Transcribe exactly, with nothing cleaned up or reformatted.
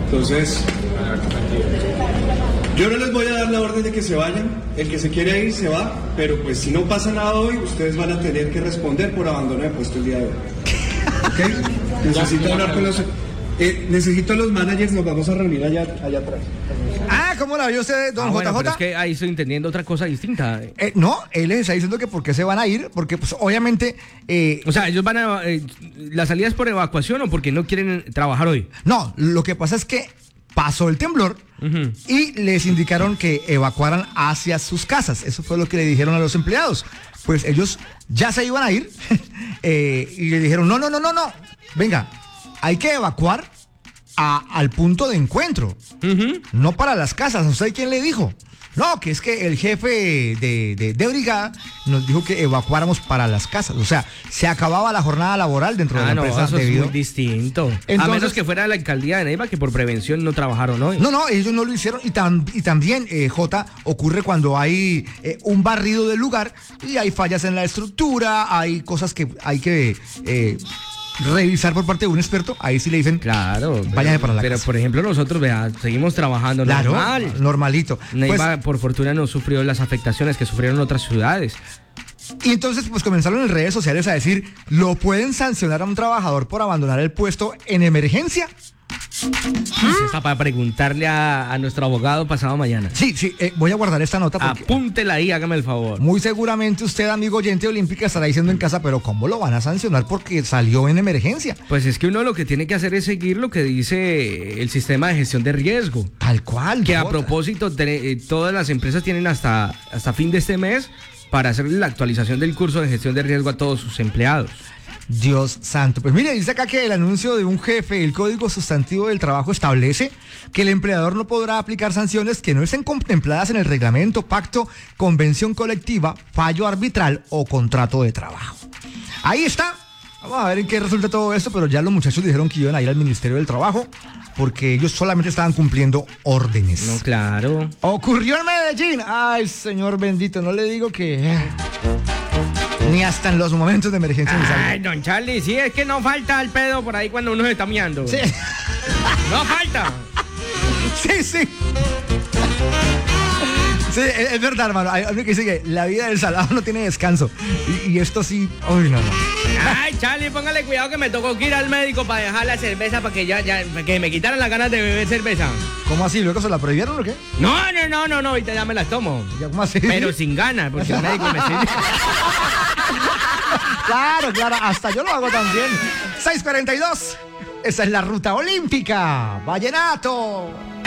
Entonces, yo no les voy a dar la orden de que se vayan. El que se quiere ir se va, pero pues si no pasa nada hoy, ustedes van a tener que responder por abandono de puesto el día de hoy. ¿Ok? Necesito hablar con los... Eh, necesito los managers, nos vamos a reunir allá, allá atrás. Ah, ¿cómo la vio usted, don ah, bueno, J J? Pero es que ahí estoy entendiendo otra cosa distinta. Eh, no, él les está diciendo que por qué se van a ir, porque pues obviamente... Eh, o sea, ellos van a... Eh, ¿la salida es por evacuación o porque no quieren trabajar hoy? No, lo que pasa es que pasó el temblor uh-huh. y les indicaron que evacuaran hacia sus casas. Eso fue lo que le dijeron a los empleados. Pues ellos ya se iban a ir eh, y le dijeron, no, no, no, no, no, venga, hay que evacuar a, al punto de encuentro, uh-huh. no para las casas. ¿Usted quién le dijo? No, que es que el jefe de, de, de brigada nos dijo que evacuáramos para las casas. O sea, se acababa la jornada laboral dentro ah, de la no, empresa. Eso debido... es muy distinto. Entonces, a menos que fuera la alcaldía de Neiva, que por prevención no trabajaron hoy. No, no, ellos no lo hicieron. Y, tam, y también, eh, Jota, ocurre cuando hay eh, un barrido del lugar y hay fallas en la estructura, hay cosas que hay que... Eh, revisar por parte de un experto, ahí sí le dicen, claro, váyase para la pero casa. Por ejemplo nosotros, vea, seguimos trabajando claro, normal. Normalito. Neiva, pues, por fortuna, no sufrió las afectaciones que sufrieron otras ciudades. Y entonces, pues comenzaron en redes sociales a decir, ¿lo pueden sancionar a un trabajador por abandonar el puesto en emergencia? ¿Mm? Está para preguntarle a, a nuestro abogado pasado mañana. Sí, sí, eh, voy a guardar esta nota porque apúntela ahí, hágame el favor. Muy seguramente usted, amigo oyente olímpica, estará diciendo en casa, pero ¿cómo lo van a sancionar porque salió en emergencia? Pues es que uno lo que tiene que hacer es seguir lo que dice el sistema de gestión de riesgo. Tal cual. Que Jota. A propósito, te, eh, todas las empresas tienen hasta, hasta fin de este mes para hacer la actualización del curso de gestión de riesgo a todos sus empleados. Dios santo. Pues mire, dice acá que el anuncio de un jefe, el Código Sustantivo del Trabajo establece que el empleador no podrá aplicar sanciones que no estén contempladas en el reglamento, pacto, convención colectiva, fallo arbitral o contrato de trabajo. Ahí está. Vamos a ver en qué resulta todo esto, pero ya los muchachos dijeron que iban a ir al Ministerio del Trabajo porque ellos solamente estaban cumpliendo órdenes. No, claro. Ocurrió en Medellín. Ay, señor bendito, no le digo que... Ni hasta en los momentos de emergencia. Ay, don Charlie, sí, es que no falta el pedo por ahí cuando uno se está miando. Sí. No falta. Sí, sí. Sí, es, es verdad, hermano. Hay alguien que dice que la vida del salado no tiene descanso. Y, y esto sí... Uy, no, no. Ay, Charlie, póngale cuidado que me tocó que ir al médico para dejar la cerveza para que ya, ya que me quitaran las ganas de beber cerveza. ¿Cómo así? ¿Luego se la prohibieron o qué? No, no, no, no, no, ahorita ya me las tomo. ¿Ya cómo así? Pero sin ganas, porque el médico me sirve. Claro, claro, hasta yo lo hago también. seis cuarenta y dos. Esa es la ruta olímpica. Vallenato.